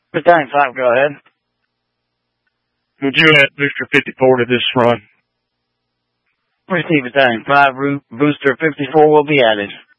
Battalion 5, go ahead. Would you add Booster 54 to this run? Receive Battalion 5, Booster 54 will be added.